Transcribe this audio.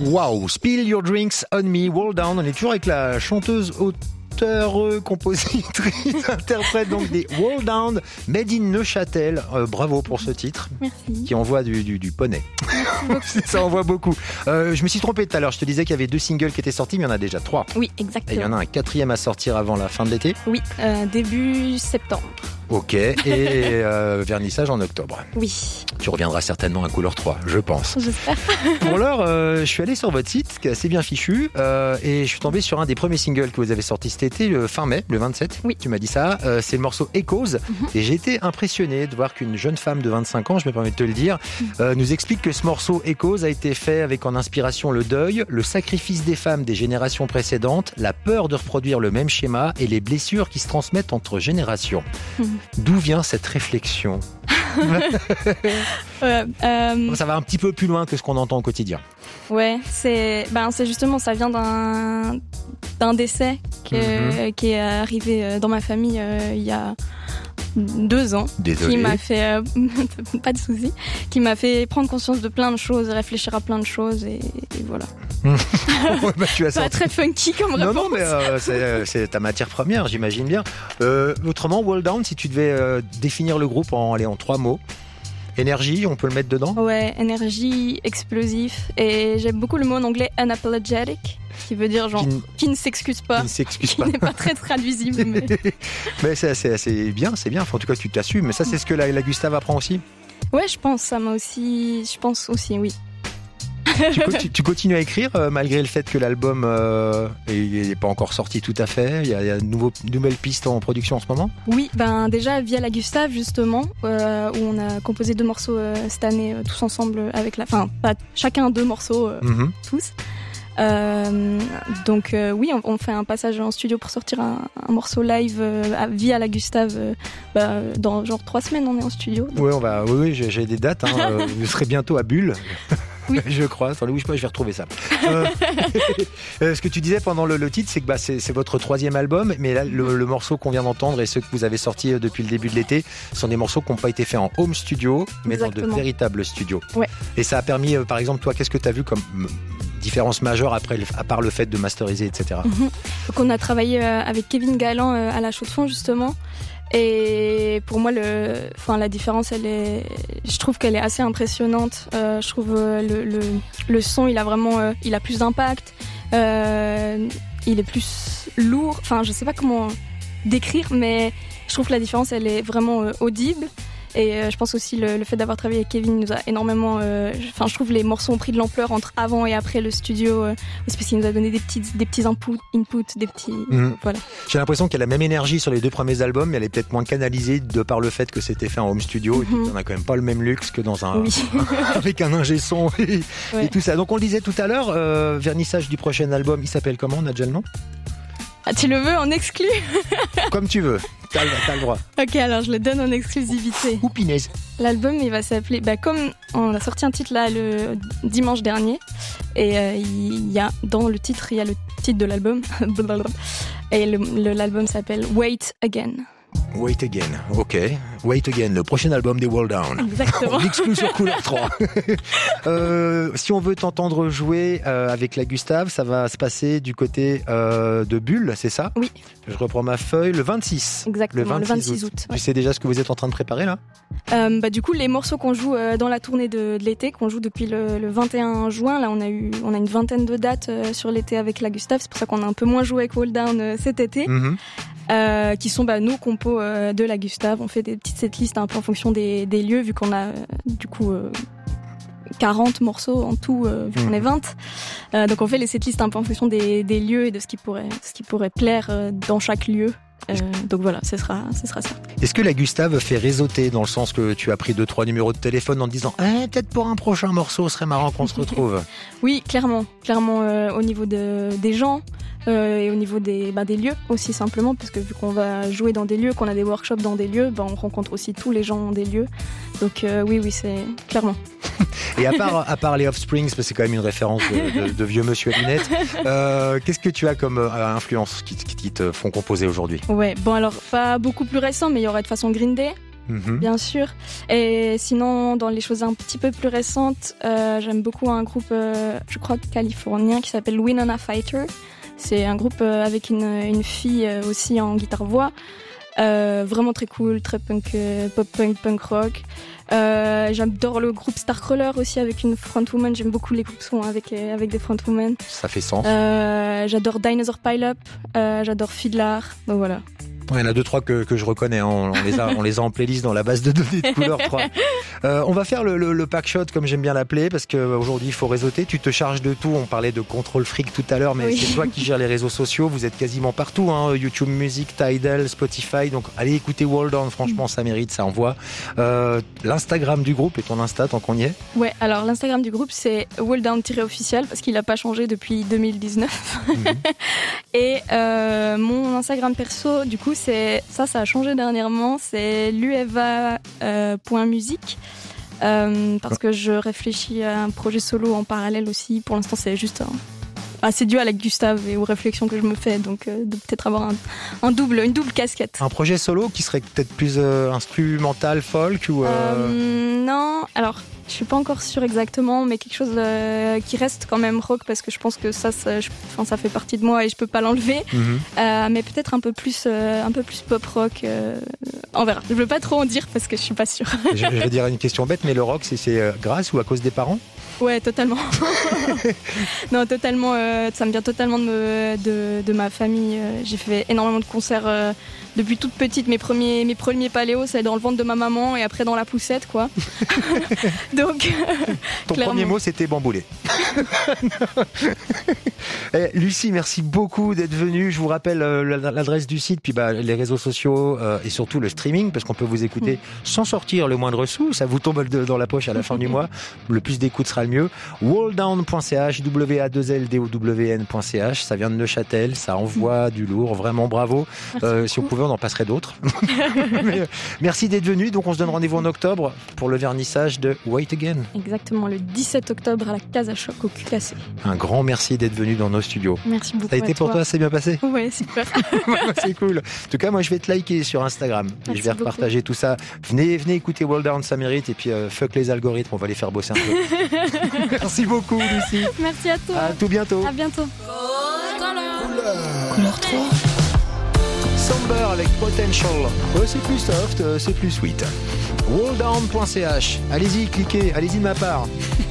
Wow, Spill Your Drinks on Me, Wall Down. On est toujours avec la chanteuse compositrice, interprète donc des Wall Down, Made in Neuchâtel. Bravo pour ce titre. Merci. Qui envoie du poney. Ça envoie beaucoup. Je me suis trompé tout à l'heure. Je te disais qu'il y avait 2 singles qui étaient sortis, mais il y en a déjà 3. Oui, Et exactement. il y en a un 4e à sortir avant la fin de l'été. Oui, début septembre. Ok. Et vernissage en octobre. Oui, Tu reviendras certainement à couleur 3, je pense. j'espère. Pour l'heure, je suis allé sur votre site, qui est assez bien fichu, et je suis tombé sur un des premiers singles que vous avez sorti cet été, le fin mai, le 27. Oui. Tu m'as dit ça. C'est le morceau Echoes. Et j'ai été impressionné de voir qu'une jeune femme de 25 ans, je me permets de te le dire, nous explique que ce morceau Echoes a été fait avec en inspiration le deuil, le sacrifice des femmes des générations précédentes, la peur de reproduire le même schéma et les blessures qui se transmettent entre générations. D'où vient cette réflexion ? Ouais, Ça va un petit peu plus loin que ce qu'on entend au quotidien. ouais, c'est justement, ça vient d'un décès qui est arrivé dans ma famille il y a 2 ans. Désolé. Qui m'a fait, pas de souci, qui m'a fait prendre conscience de plein de choses, réfléchir à plein de choses et voilà. Ouais, bah, tu as Pas sorti. très funky comme réponse. Non, mais c'est ta matière première, j'imagine bien. Autrement, Wall Down, si tu devais définir le groupe en 3 mots. Énergie, on peut le mettre dedans. Ouais, énergie, explosif. Et j'aime beaucoup le mot en anglais unapologetic, qui veut dire genre qui ne s'excuse pas. Qui ne s'excuse Qui pas. n'est pas très traduisible. Mais... Mais c'est bien, c'est bien. Enfin, en tout cas, tu t'assumes. Mais ça, c'est ce que la Gustave apprend aussi. Ouais, je pense, ça m'a aussi. Je pense aussi, oui. Tu continues à écrire malgré le fait que l'album n'est pas encore sorti tout à fait. Il y a de nouvelles pistes en production en ce moment. Oui, déjà via la Gustave justement, où on a composé 2 morceaux cette année tous ensemble avec enfin pas chacun 2 morceaux tous. Donc oui, on fait un passage en studio pour sortir un morceau live via la Gustave. Dans genre 3 semaines, on est en studio. Donc... Ouais, oui, j'ai des dates. Vous serez bientôt à Bulle. Oui. Je crois. Attendez, bouge pas, je vais retrouver ça. Ce que tu disais pendant le titre, c'est que c'est votre 3e album, mais là, le morceau qu'on vient d'entendre et ceux que vous avez sortis depuis le début de l'été sont des morceaux qui n'ont pas été faits en home studio, mais Exactement. dans de véritables studios. Ouais. Et ça a permis, par exemple, toi, qu'est-ce que tu as vu comme différence majeure à part le fait de masteriser, etc. Donc on a travaillé avec Kevin Galland à la chaux de fond justement. Et pour moi, la différence, je trouve qu'elle est assez impressionnante. Je trouve le son, il a plus d'impact. Il est plus lourd. Enfin, je sais pas comment décrire, mais je trouve que la différence, elle est vraiment audible. Et je pense aussi le fait d'avoir travaillé avec Kevin nous a énormément... je trouve les morceaux ont pris de l'ampleur entre avant et après le studio. Parce qu'il nous a donné des petits inputs, des petits... Voilà. J'ai l'impression qu'il y a la même énergie sur les 2 premiers albums, mais elle est peut-être moins canalisée de par le fait que c'était fait en home studio. Et puis on a quand même pas le même luxe que dans un... Oui. avec un ingé son et Ouais. tout ça. Donc on le disait tout à l'heure, vernissage du prochain album, il s'appelle comment? On a déjà le nom? Ah, tu le veux en exclu? Comme tu veux, t'as le droit. Ok, alors je le donne en exclusivité. Ou Pinaise. L'album, il va s'appeler... comme on a sorti un titre là le dimanche dernier, et dans le titre, il y a le titre de l'album. Et l'album s'appelle Wait Again. Wait Again, ok. Wait Again, le prochain album des Wall Down. Exactement. On exclut sur Couleur 3. Si on veut t'entendre jouer avec la Gustave, ça va se passer du côté de Bulle, c'est ça? Oui. Je reprends ma feuille, le 26. Exactement, le 26 août. Tu Ouais. sais déjà ce que vous êtes en train de préparer là? Du coup, les morceaux qu'on joue dans la tournée de l'été, qu'on joue depuis le 21 juin, là on a une vingtaine de dates sur l'été avec la Gustave, c'est pour ça qu'on a un peu moins joué avec Wall Down cet été. Qui sont nos compos de la Gustave. On fait des petites setlists un peu en fonction des lieux, vu qu'on a du coup 40 morceaux en tout, vu qu'on est 20. Donc on fait les setlists un peu en fonction des lieux et de ce qui pourrait plaire dans chaque lieu. Donc voilà, ce sera ça. Est-ce que la Gustave fait réseauter dans le sens que tu as pris 2-3 numéros de téléphone en te disant peut-être pour un prochain morceau, ce serait marrant qu'on se retrouve? Oui, clairement au niveau des gens. Et au niveau des lieux aussi simplement, parce que vu qu'on va jouer dans des lieux, qu'on a des workshops dans des lieux, on rencontre aussi tous les gens des lieux. Donc oui, c'est clairement. Et à part les Offsprings, parce que c'est quand même une référence de vieux monsieur à lunettes, qu'est-ce que tu as comme influence qui te font composer aujourd'hui? Ouais, alors pas beaucoup plus récent, mais il y aurait de façon Green Day. bien sûr. Et sinon, dans les choses un petit peu plus récentes, j'aime beaucoup un groupe, je crois californien, qui s'appelle Winona Fighter. C'est un groupe avec une fille aussi en guitare-voix. Vraiment très cool, très punk, pop-punk, punk rock. J'adore le groupe Starcrawler aussi avec une frontwoman. J'aime beaucoup les groupes sons avec des frontwomen. Ça fait sens. J'adore Dinosaur Pile-Up. J'adore Fiddler. Donc voilà. Il y en a 2-3 que je reconnais, hein. On les a en playlist dans la base de données de Couleur 3. On va faire le pack shot, comme j'aime bien l'appeler, parce qu'aujourd'hui il faut réseauter. Tu te charges de tout. On parlait de Control Freak tout à l'heure, mais oui. C'est toi qui gères les réseaux sociaux. Vous êtes quasiment partout, hein. YouTube Music, Tidal, Spotify. Donc allez écouter World On, franchement ça mérite, ça envoie. L'Instagram du groupe et ton Insta tant qu'on y est. Ouais, alors l'Instagram du groupe c'est World On-officiel parce qu'il n'a pas changé depuis 2019. Et mon Instagram perso, du coup, ça a changé dernièrement, c'est lueva.musique parce que je réfléchis à un projet solo en parallèle aussi. Pour l'instant, c'est juste assez dû à la Gustave et aux réflexions que je me fais, donc de peut-être avoir une double casquette. Un projet solo qui serait peut-être plus instrumental, folk ou Non, alors je suis pas encore sûre exactement, mais quelque chose qui reste quand même rock parce que je pense que ça fait partie de moi et je peux pas l'enlever. Mais peut-être un peu plus pop rock. On verra. Je veux pas trop en dire parce que je suis pas sûre. Je vais dire une question bête, mais le rock c'est grâce ou à cause des parents ? Ouais, totalement. Non, totalement. Ça me vient totalement de ma famille. J'ai fait énormément de concerts depuis toute petite. Mes premiers paléos, c'est dans le ventre de ma maman et après dans la poussette, quoi. Donc, ton premier mot, c'était bamboulé. Lucie, merci beaucoup d'être venue. Je vous rappelle l'adresse du site, puis les réseaux sociaux et surtout le streaming, parce qu'on peut vous écouter sans sortir le moindre sou. Ça vous tombe dans la poche à la fin du mois. Le plus d'écoute sera le mieux. Walldown.ch, WA2LDOWN.ch. Ça vient de Neuchâtel, ça envoie du lourd. Vraiment bravo. Si on pouvait, on en passerait d'autres. Merci d'être venu. Donc on se donne rendez-vous en octobre pour le vernissage de Wait Again. Exactement, le 17 octobre à la Casa Choc au QKC. Un grand merci d'être venu dans nos studios. Merci beaucoup. Ça a été pour toi, c'est bien passé ? Ouais, super. C'est cool. En tout cas, moi je vais te liker sur Instagram. Et je vais repartager tout ça. Venez écouter World On, ça mérite. Et puis fuck les algorithmes, on va les faire bosser un peu. Merci beaucoup, Lucie. Merci à toi. À tout bientôt. À bientôt. Couleur 3. Somber avec Potential. C'est plus soft, c'est plus sweet. Walldown.ch. Allez-y, cliquez, allez-y de ma part.